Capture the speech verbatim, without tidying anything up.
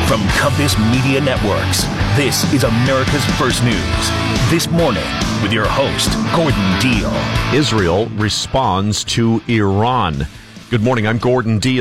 From Compass Media Networks, this is America's First News. This morning, with your host, Gordon Deal. Israel responds to Iran. Good morning, I'm Gordon Deal.